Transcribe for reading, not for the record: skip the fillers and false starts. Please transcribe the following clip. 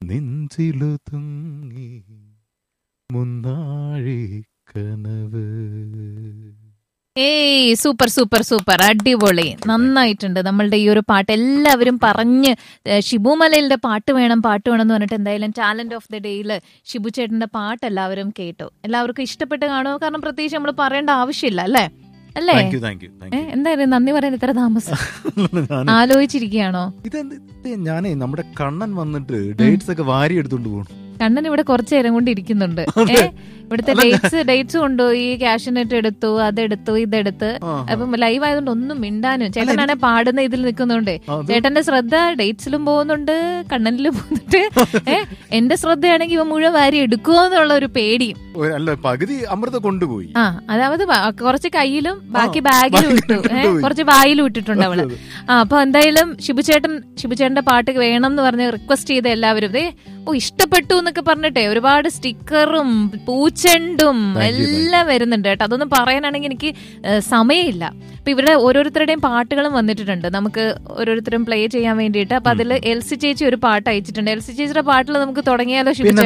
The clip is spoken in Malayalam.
നെഞ്ചിലു തുങ്ങി മുന്നാഴി കനവ്. ഏയ് സൂപ്പർ സൂപ്പർ സൂപ്പർ, അടിപൊളി, നന്നായിട്ടുണ്ട്. നമ്മളുടെ ഈ ഒരു പാട്ട് എല്ലാവരും പറഞ്ഞ് ഷിബു മലയിലെ പാട്ട് വേണം എന്ന് പറഞ്ഞിട്ട് എന്തായാലും ടാലന്റ് ഓഫ് ദി ഡേയില് ഷിബു ചേട്ടന്റെ പാട്ട് എല്ലാവരും കേട്ടു. എല്ലാവർക്കും ഇഷ്ടപ്പെട്ട് കാണുമോ? കാരണം പ്രത്യേകിച്ച് നമ്മൾ പറയേണ്ട ആവശ്യമില്ല അല്ലേ? അല്ലേ? എന്തായാലും നന്ദി പറയാൻ ഇത്ര താമസം ആലോചിച്ചിരിക്കുകയാണോ? ഞാനേ നമ്മുടെ കണ്ണൻ വന്നിട്ട് ഡേറ്റ്സ് ഒക്കെ വാരി എടുത്തോണ്ട് പോകണം. കണ്ണൻ ഇവിടെ കുറച്ചു നേരം കൊണ്ട് ഇരിക്കുന്നുണ്ട്. ഇവിടുത്തെ ഡേറ്റ്സ് കൊണ്ടുപോയി, ക്യാഷിനെറ്റ് എടുത്തു, അതെടുത്തു, ഇതെടുത്ത്. അപ്പം ലൈവ് ആയതുകൊണ്ട് ഒന്നും മിണ്ടാനും, ചേട്ടനാണെ പാടുന്ന ഇതിൽ നിൽക്കുന്നുണ്ടേ ചേട്ടന്റെ ശ്രദ്ധ ഡേറ്റ്സിലും പോകുന്നുണ്ട്, കണ്ണനിലും പോകുന്നുണ്ട്. എന്റെ ശ്രദ്ധയാണെങ്കിൽ ഇവ മുഴുവൻ വാരി എടുക്കുമോ എന്നുള്ള ഒരു പേടിയും. അല്ല, പകുതി അമൃത കൊണ്ടുപോയി. അതായത് കുറച്ച് കയ്യിലും ബാക്കി ബാഗിലും ഇട്ടു, കുറച്ച് വായിലും ഇട്ടിട്ടുണ്ട് അവള്. അപ്പൊ എന്തായാലും ഷിബുചേട്ടന്റെ പാട്ട് വേണം എന്ന് പറഞ്ഞ് റിക്വസ്റ്റ് ചെയ്ത എല്ലാവരും ഇഷ്ടപ്പെട്ടു എന്നൊക്കെ പറഞ്ഞിട്ടേ ഒരുപാട് സ്റ്റിക്കറും പൂച്ചെണ്ടും എല്ലാം വരുന്നുണ്ട് കേട്ടോ. അതൊന്നും പറയാനാണെങ്കിൽ എനിക്ക് സമയമില്ല. അപ്പൊ ഇവിടെ ഓരോരുത്തരുടെയും പാട്ടുകളും വന്നിട്ടുണ്ട് നമുക്ക് ഓരോരുത്തരും പ്ലേ ചെയ്യാൻ വേണ്ടിയിട്ട്. അപ്പൊ അതിൽ എൽസി ചേച്ചി ഒരു പാട്ട് അയച്ചിട്ടുണ്ട്. എൽസി ചേച്ചിയുടെ പാട്ടിൽ നമുക്ക് തുടങ്ങിയാലോ ഷിബു?